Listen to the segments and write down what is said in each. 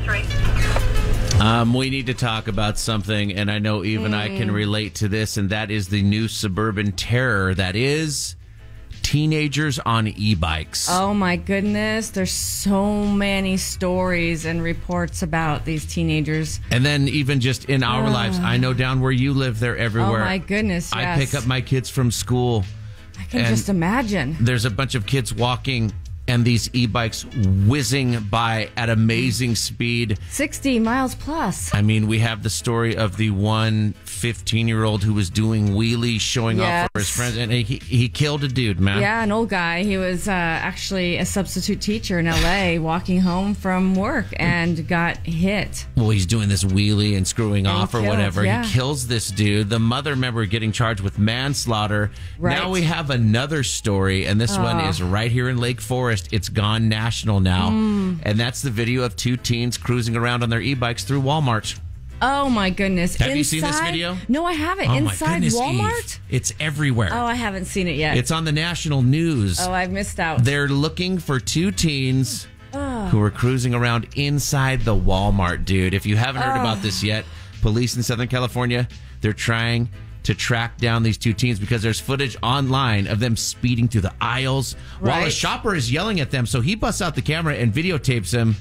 We need to talk about something, and I know even I can relate to this, and that is the new suburban terror that is teenagers on e-bikes. Oh my goodness, there's so many stories and reports about these teenagers. And then even just in our lives, I know down where you live, they're everywhere. Oh my goodness, yes. I pick up my kids from school. I can just imagine. There's a bunch of kids walking and these e-bikes whizzing by at amazing speed. 60 miles plus. I mean, we have the story of the one 15-year-old who was doing wheelies, showing off for his friends, and he killed a dude, man. Yeah, an old guy. He was actually a substitute teacher in L.A. walking home from work and got hit. Well, he's doing this wheelie and screwing off or whatever. Yeah. He kills this dude. The mother member getting charged with manslaughter. Right. Now we have another story, and this one is right here in Lake Forest. It's gone national now. And that's the video of two teens cruising around on their e-bikes through Walmart. Oh my goodness. Have you seen this video? No, I haven't. Oh, Inside my goodness, Walmart? Eve. It's everywhere. Oh, I haven't seen it yet. It's on the national news. Oh, I've missed out. They're looking for two teens who are cruising around inside the Walmart, dude. If you haven't heard about this yet, police in Southern California, they're trying to track down these two teens because there's footage online of them speeding through the aisles while a shopper is yelling at them. So he busts out the camera and videotapes him.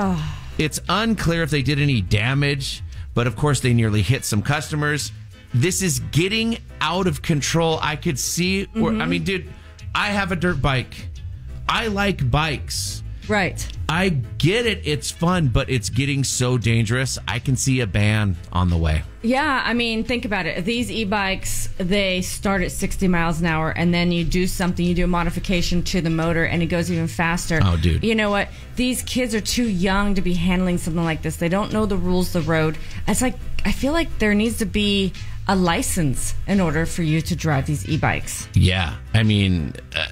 It's unclear if they did any damage, but of course they nearly hit some customers. This is getting out of control. I could see, I mean, dude, I have a dirt bike. I like bikes. Right. I get it. It's fun, but it's getting so dangerous. I can see a ban on the way. Yeah, I mean, think about it. These e-bikes, they start at 60 miles an hour, and then you do something, you do a modification to the motor, and it goes even faster. Oh, dude. You know what? These kids are too young to be handling something like this. They don't know the rules of the road. It's like, I feel like there needs to be a license in order for you to drive these e-bikes. Yeah. I mean,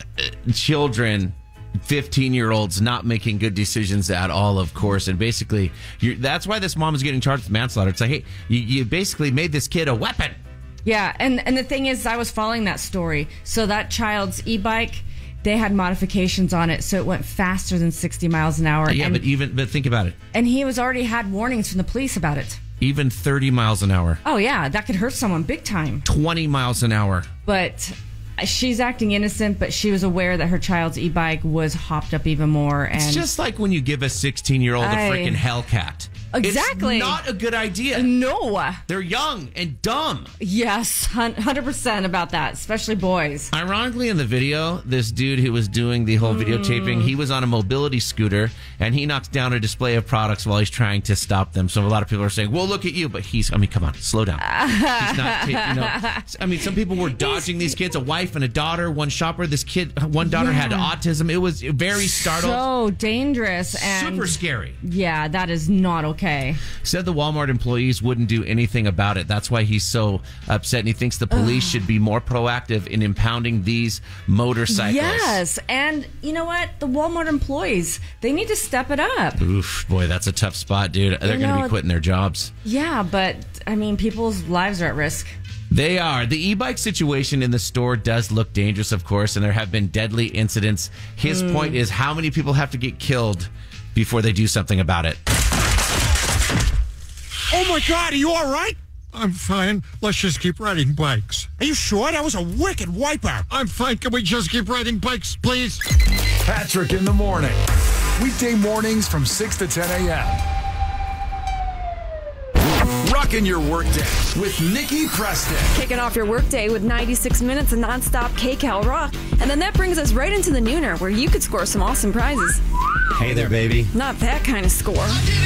children, 15-year-olds not making good decisions at all, of course. And basically, that's why this mom is getting charged with manslaughter. It's like, hey, you basically made this kid a weapon. Yeah, and the thing is, I was following that story. So that child's e-bike, they had modifications on it, so it went faster than 60 miles an hour. Yeah, but think about it. And he was already had warnings from the police about it. Even 30 miles an hour. Oh, yeah, that could hurt someone big time. 20 miles an hour. But she's acting innocent, but she was aware that her child's e-bike was hopped up even more. And it's just like when you give a 16-year-old a freaking Hellcat. Exactly. It's not a good idea. No. They're young and dumb. Yes, 100% about that, especially boys. Ironically, in the video, this dude who was doing the whole videotaping, he was on a mobility scooter, and he knocks down a display of products while he's trying to stop them. So a lot of people are saying, well, look at you. But come on, slow down. He's not I mean, some people were dodging these kids, a wife and a daughter, one shopper. This kid, one daughter had autism. It was very startled. So dangerous. And super scary. Yeah, that is not okay. Said the Walmart employees wouldn't do anything about it. That's why he's so upset, and he thinks the police should be more proactive in impounding these motorcycles. Yes, and you know what? The Walmart employees, they need to step it up. Oof, boy, that's a tough spot, dude. They're going to be quitting their jobs. Yeah, but, I mean, people's lives are at risk. They are. The e-bike situation in the store does look dangerous, of course, and there have been deadly incidents. His point is, how many people have to get killed before they do something about it? Oh, my God, are you all right? I'm fine. Let's just keep riding bikes. Are you sure? That was a wicked wipeout. I'm fine. Can we just keep riding bikes, please? Patrick in the morning. Weekday mornings from 6 to 10 a.m. Rocking your workday with Nikki Preston. Kicking off your workday with 96 minutes of nonstop KCal rock. And then that brings us right into the Nooner, where you could score some awesome prizes. Hey there, baby. Not that kind of score.